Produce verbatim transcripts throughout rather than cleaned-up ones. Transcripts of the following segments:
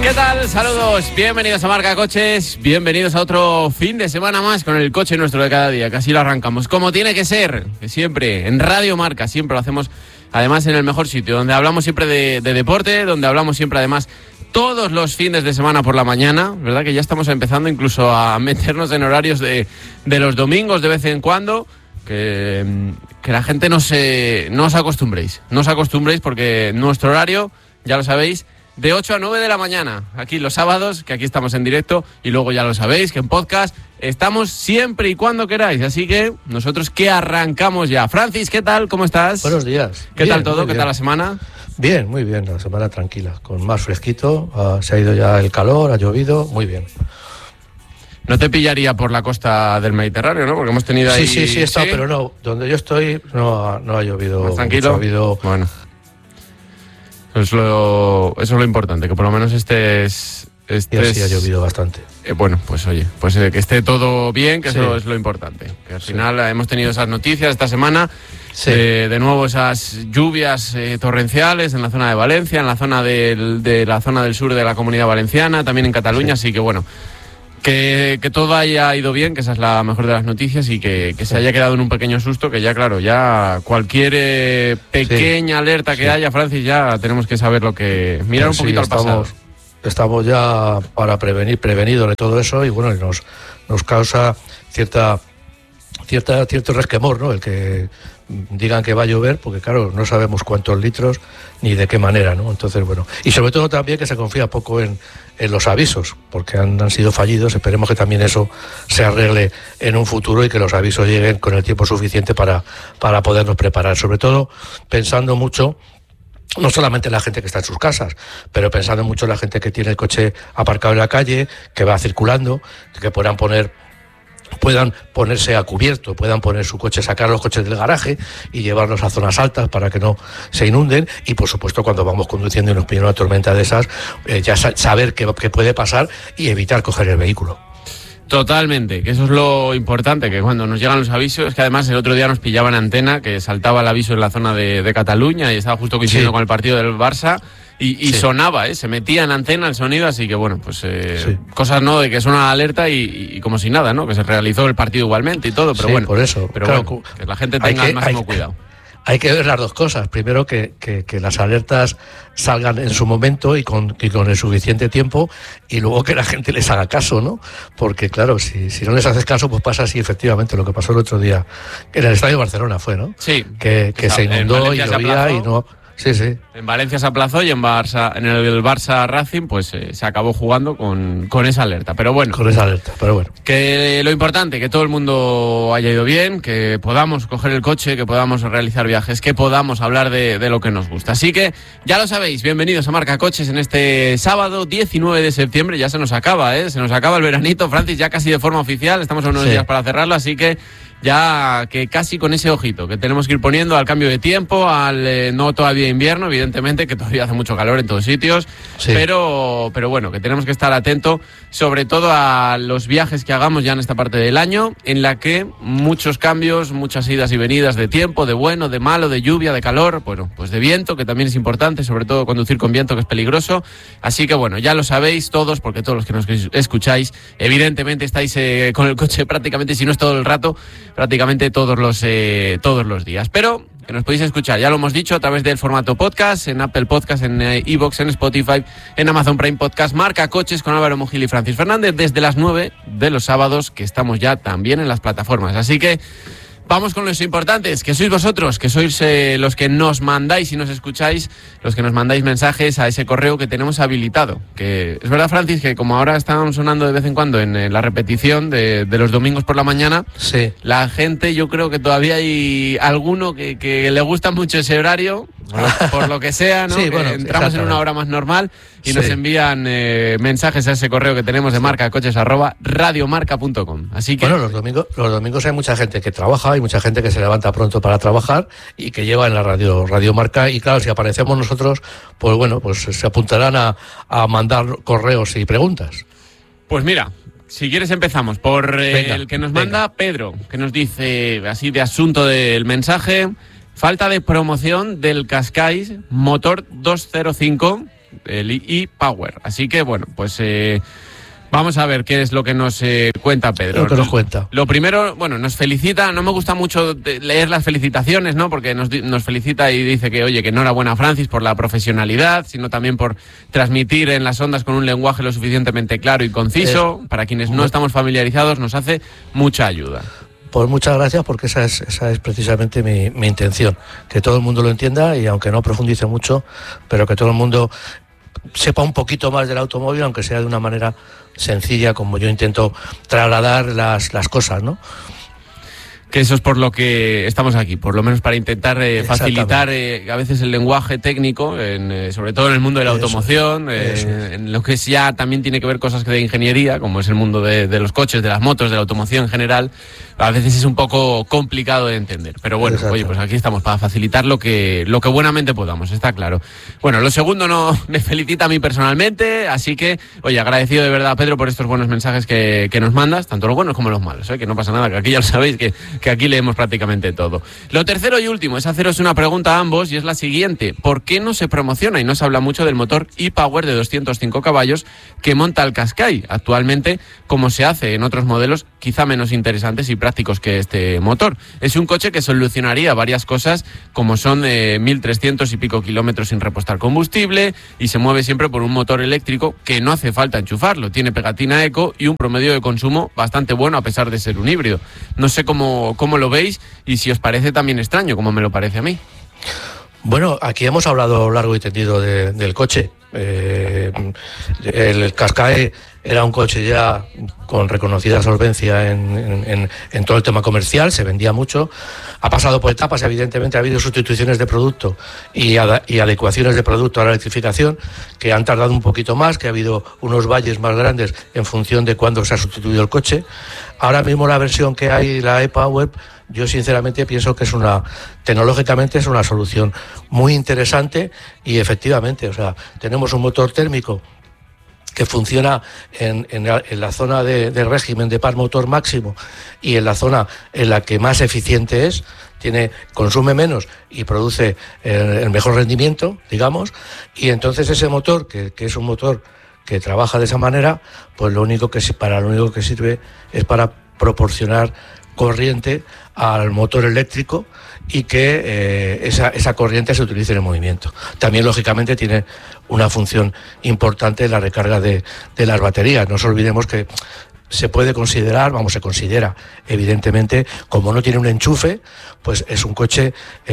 ¿Qué tal? Saludos, bienvenidos a Marca Coches, bienvenidos a otro fin de semana más con el coche nuestro de cada día, que así lo arrancamos, como tiene que ser, que siempre, en Radio Marca, siempre lo hacemos, además en el mejor sitio, donde hablamos siempre de, de deporte, donde hablamos siempre además todos los fines de semana por la mañana, ¿verdad? Que ya estamos empezando incluso a meternos en horarios de, de los domingos de vez en cuando, que, que la gente no se, no os acostumbréis, no os acostumbréis porque nuestro horario, ya lo sabéis, de ocho a nueve de la mañana, aquí los sábados, que aquí estamos en directo, y luego ya lo sabéis, que en podcast estamos siempre y cuando queráis, así que nosotros que arrancamos ya. Francis, ¿qué tal? ¿Cómo estás? Buenos días. ¿Qué bien, tal todo? ¿Qué bien. tal la semana? Bien, muy bien, la semana tranquila, con más fresquito, uh, se ha ido ya el calor, ha llovido, muy bien. No te pillaría por la costa del Mediterráneo, ¿no? Porque hemos tenido ahí... Sí, sí, sí, he estado, ¿sí? Pero no, donde yo estoy no ha, no ha llovido. ¿Más tranquilo? Mucho, ha habido... Bueno. Eso es, lo, eso es lo importante, que por lo menos estés... estés sí ha llovido bastante. Eh, bueno, pues oye, pues eh, que esté todo bien, que sí. Eso es lo importante. Que al sí. final eh, hemos tenido esas noticias esta semana, sí. eh, de nuevo esas lluvias eh, torrenciales en la zona de Valencia, en la zona del, de la zona del sur de la Comunidad Valenciana, también en Cataluña, sí. Así que bueno... Que, que todo haya ido bien, que esa es la mejor de las noticias, y que, que se haya quedado en un pequeño susto, que ya claro, ya cualquier eh, pequeña sí, alerta que sí. haya, Francis, ya tenemos que saber lo que... Mirar pues un poquito sí, al estamos, pasado. Estamos ya para prevenir, prevenidos de todo eso, y bueno, nos, nos causa cierta, cierta, cierto resquemor, ¿no? El que digan que va a llover, porque claro, no sabemos cuántos litros ni de qué manera, ¿no? Entonces, bueno, y sobre todo también que se confía poco en, en los avisos, porque han, han sido fallidos. Esperemos que también eso se arregle en un futuro y que los avisos lleguen con el tiempo suficiente para, para podernos preparar, sobre todo pensando mucho no solamente la gente que está en sus casas, pero pensando mucho en la gente que tiene el coche aparcado en la calle, que va circulando, que puedan poner puedan ponerse a cubierto, puedan poner su coche, sacar los coches del garaje y llevarlos a zonas altas para que no se inunden, y por supuesto cuando vamos conduciendo y nos pide una tormenta de esas, eh, ya sa- saber qué, qué puede pasar y evitar coger el vehículo. Totalmente, que eso es lo importante, que cuando nos llegan los avisos, que además el otro día nos pillaban antena, que saltaba el aviso en la zona de, de Cataluña y estaba justo coincidiendo sí. con el partido del Barça, y, y sí. sonaba, ¿eh? Se metía en antena el sonido, así que bueno, pues eh, sí. cosas no de que suena la alerta y, y como si nada, ¿no? Que se realizó el partido igualmente y todo, pero sí, bueno, por eso, pero claro, bueno, que la gente tenga que, el máximo hay, cuidado. Hay que ver las dos cosas. Primero, que, que, que las alertas salgan en su momento y con, y con el suficiente tiempo, y luego que la gente les haga caso, ¿no? Porque claro, si, si no les haces caso, pues pasa así efectivamente lo que pasó el otro día. En el Estadio de Barcelona fue, ¿no? Sí. Que, que se inundó y llovía y no... Sí, sí. En Valencia se aplazó y en Barça, en el Barça Racing, pues eh, se acabó jugando con, con esa alerta. Pero bueno. Con esa alerta, pero bueno. Que lo importante, que todo el mundo haya ido bien, que podamos coger el coche, que podamos realizar viajes, que podamos hablar de, de lo que nos gusta. Así que ya lo sabéis, bienvenidos a Marca Coches en este sábado diecinueve de septiembre. Ya se nos acaba, ¿eh? Se nos acaba el veranito, Francis, ya casi de forma oficial. Estamos a unos sí. días para cerrarlo, así que ya que casi con ese ojito que tenemos que ir poniendo al cambio de tiempo, al eh, no todavía invierno, evidentemente, que todavía hace mucho calor en todos sitios, sí. pero, pero bueno, que tenemos que estar atentos sobre todo a los viajes que hagamos ya en esta parte del año, en la que muchos cambios, muchas idas y venidas de tiempo, de bueno, de malo, de lluvia, de calor, bueno, pues de viento, que también es importante, sobre todo conducir con viento, que es peligroso. Así que bueno, ya lo sabéis todos, porque todos los que nos escucháis, evidentemente estáis eh, con el coche prácticamente, si no es todo el rato, prácticamente todos los eh, todos los días, pero que nos podéis escuchar, ya lo hemos dicho, a través del formato podcast, en Apple Podcast, en iVoox, eh, en Spotify, en Amazon Prime Podcast, Marca Coches con Álvaro Mujil y Francis Fernández, desde las nueve de los sábados, que estamos ya también en las plataformas. Así que vamos con los importantes, que sois vosotros, que sois eh, los que nos mandáis y nos escucháis, los que nos mandáis mensajes a ese correo que tenemos habilitado. Que es verdad, Francis, que como ahora están sonando de vez en cuando en eh, la repetición de, de los domingos por la mañana, sí. la gente, yo creo que todavía hay alguno que, que le gusta mucho ese horario, por, por lo que sea, ¿no? Sí, que bueno, entramos en una hora más normal y sí. nos envían eh, mensajes a ese correo que tenemos de sí. marcacoches arroba radiomarca punto com. Así que bueno, los domingos, los domingos hay mucha gente que trabaja, hay mucha gente que se levanta pronto para trabajar y que lleva en la radio Radio Marca, y claro, si aparecemos nosotros, pues bueno, pues se apuntarán a, a mandar correos y preguntas. Pues mira, si quieres empezamos por eh, venga, el que nos venga. manda Pedro, que nos dice así de asunto del mensaje: falta de promoción del Qashqai motor doscientos cinco el e-Power. Así que, bueno, pues eh, vamos a ver qué es lo que nos eh, cuenta Pedro. Lo que nos cuenta. Lo primero, bueno, nos felicita, no me gusta mucho leer las felicitaciones, ¿no? Porque nos, nos felicita y dice que, oye, que enhorabuena Francis por la profesionalidad, sino también por transmitir en las ondas con un lenguaje lo suficientemente claro y conciso. Eh, Para quienes no estamos familiarizados, nos hace mucha ayuda. Pues muchas gracias, porque esa es, esa es precisamente mi, mi intención, que todo el mundo lo entienda y aunque no profundice mucho, pero que todo el mundo sepa un poquito más del automóvil, aunque sea de una manera sencilla, como yo intento trasladar las, las cosas, ¿no? Que eso es por lo que estamos aquí, por lo menos para intentar eh, facilitar eh, a veces el lenguaje técnico, en, eh, sobre todo en el mundo de la eso automoción, es, eh, es. en lo que es ya también tiene que ver cosas de ingeniería, como es el mundo de, de los coches, de las motos, de la automoción en general. A veces es un poco complicado de entender, pero bueno, oye, pues aquí estamos para facilitar lo que lo que buenamente podamos, está claro. Bueno, lo segundo no me felicita a mí personalmente, así que, oye, agradecido de verdad, Pedro, por estos buenos mensajes que, que nos mandas, tanto los buenos como los malos, ¿eh? Que no pasa nada, que aquí ya lo sabéis, que, que aquí leemos prácticamente todo. Lo tercero y último es haceros una pregunta a ambos, y es la siguiente: ¿por qué no se promociona y no se habla mucho del motor e-Power de doscientos cinco caballos que monta el Qashqai actualmente, como se hace en otros modelos quizá menos interesantes y prácticos que este motor? Es un coche que solucionaría varias cosas, como son eh, mil trescientos y pico kilómetros sin repostar combustible, y se mueve siempre por un motor eléctrico que no hace falta enchufarlo, tiene pegatina eco y un promedio de consumo bastante bueno a pesar de ser un híbrido. No sé cómo, cómo lo veis y si os parece también extraño, como me lo parece a mí. Bueno, aquí hemos hablado largo y tendido de, del coche. Eh, el Qashqai era un coche ya con reconocida solvencia en, en, en todo el tema comercial, se vendía mucho, ha pasado por etapas, evidentemente ha habido sustituciones de producto y, ad, y adecuaciones de producto a la electrificación que han tardado un poquito más, que ha habido unos valles más grandes en función de cuándo se ha sustituido el coche. Ahora mismo la versión que hay, la e-Power, yo sinceramente pienso que es una, tecnológicamente es una solución muy interesante y efectivamente, o sea, tenemos un motor térmico que funciona en, en, la, en la zona de, de régimen de par motor máximo y en la zona en la que más eficiente es, tiene, consume menos y produce el, el mejor rendimiento, digamos, y entonces ese motor, que, que es un motor que trabaja de esa manera, pues lo único que para lo único que sirve es para proporcionar corriente al motor eléctrico y que eh, esa, esa corriente se utilice en el movimiento. También, lógicamente, tiene una función importante en la recarga de, de las baterías. No nos olvidemos que se puede considerar, vamos, se considera, evidentemente, como no tiene un enchufe, pues es un coche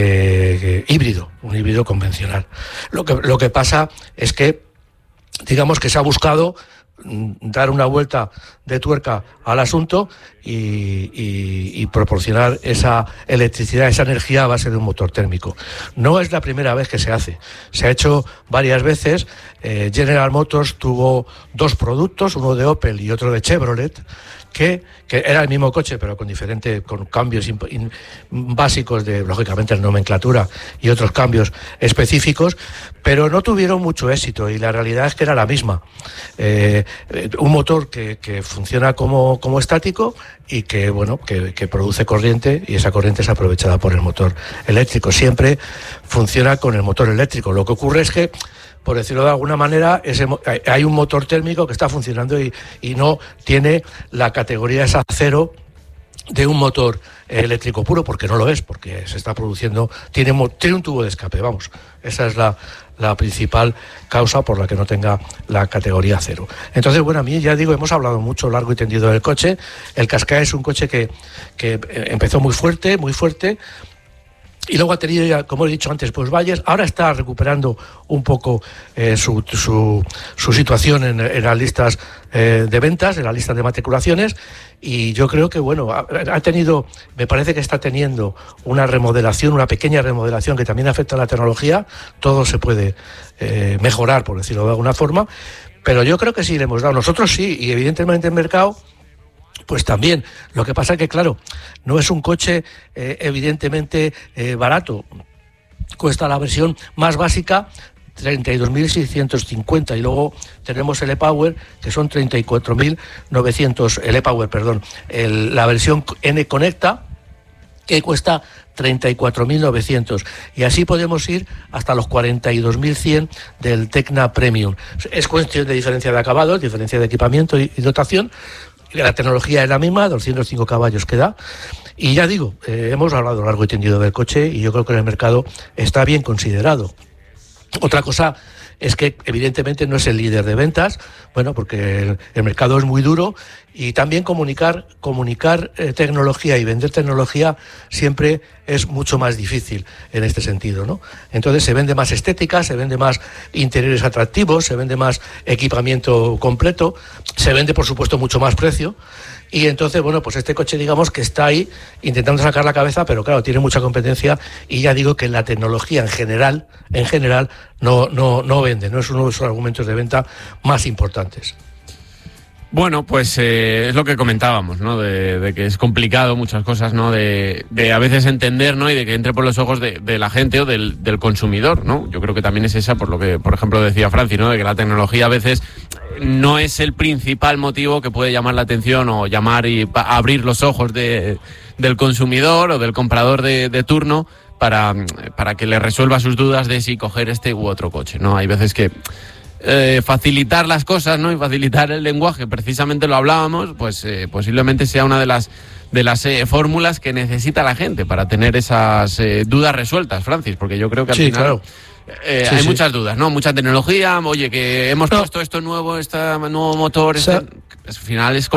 eh, híbrido, un híbrido convencional. Lo que, lo que pasa es que, digamos que se ha buscado dar una vuelta de tuerca al asunto y, y, y proporcionar esa electricidad, esa energía a base de un motor térmico. No es la primera vez que se hace, se ha hecho varias veces. eh, General Motors tuvo dos productos, uno de Opel y otro de Chevrolet, que, que era el mismo coche pero con diferentes, con cambios in, in, básicos de, lógicamente, la nomenclatura y otros cambios específicos, pero no tuvieron mucho éxito y la realidad es que era la misma. Eh, un motor que, que funciona como, como estático y que, bueno, que, que produce corriente, y esa corriente es aprovechada por el motor eléctrico. Siempre funciona con el motor eléctrico. Lo que ocurre es que, por decirlo de alguna manera, ese, hay un motor térmico que está funcionando y, y no tiene la categoría esa cero de un motor eléctrico puro, porque no lo es, porque se está produciendo, tiene, tiene un tubo de escape, vamos, esa es la, la principal causa por la que no tenga la categoría cero. Entonces, bueno, a mí ya digo, hemos hablado mucho largo y tendido del coche. El Qashqai es un coche que, que empezó muy fuerte, muy fuerte, y luego ha tenido, ya, como he dicho antes, pues valles. Ahora está recuperando un poco eh, su, su, su situación en, en las listas eh, de ventas, en las listas de matriculaciones, y yo creo que, bueno, ha, ha tenido, me parece que está teniendo una remodelación, una pequeña remodelación que también afecta a la tecnología. Todo se puede eh, mejorar, por decirlo de alguna forma, pero yo creo que sí le hemos dado. Nosotros sí, y evidentemente en mercado pues también. Lo que pasa es que, claro, no es un coche eh, evidentemente eh, barato. Cuesta la versión más básica treinta y dos mil seiscientos cincuenta y luego tenemos el e-Power, que son treinta y cuatro mil novecientos, el e-Power, perdón, el, la versión N Conecta, que cuesta treinta y cuatro mil novecientos, y así podemos ir hasta los cuarenta y dos mil cien del Tecna Premium. Es cuestión de diferencia de acabados, diferencia de equipamiento y, y dotación. La tecnología es la misma, doscientos cinco caballos que da, y ya digo, eh, hemos hablado largo y tendido del coche y yo creo que en el mercado está bien considerado. Otra cosa es que evidentemente no es el líder de ventas, bueno, porque el, el mercado es muy duro, y también comunicar comunicar eh, tecnología y vender tecnología siempre es mucho más difícil en este sentido, ¿no? Entonces se vende más estética, se vende más interiores atractivos, se vende más equipamiento completo, se vende por supuesto mucho más precio. Y entonces, bueno, pues este coche, digamos que está ahí intentando sacar la cabeza, pero claro, tiene mucha competencia, y ya digo que la tecnología en general, en general, no, no, no vende, no es uno de sus argumentos de venta más importantes. Bueno, pues eh, es lo que comentábamos, ¿no? De, de que es complicado muchas cosas, ¿no? De, de a veces entender, ¿no? Y de que entre por los ojos de, de la gente o del, del consumidor, ¿no? Yo creo que también es esa, por lo que, por ejemplo, decía Francis, ¿no? De que la tecnología a veces no es el principal motivo que puede llamar la atención o llamar y pa- abrir los ojos de, del consumidor o del comprador de, de turno para, para que le resuelva sus dudas de si coger este u otro coche, ¿no? Hay veces que Eh, facilitar las cosas, ¿no? Y facilitar el lenguaje, precisamente lo hablábamos, pues eh, posiblemente sea una de las de las eh, fórmulas que necesita la gente para tener esas eh, dudas resueltas, Francis, porque yo creo que al sí, final claro. eh, sí, hay sí. muchas dudas, ¿no? Mucha tecnología, oye, que hemos no. puesto esto nuevo, este nuevo motor, O sea, este... al final es como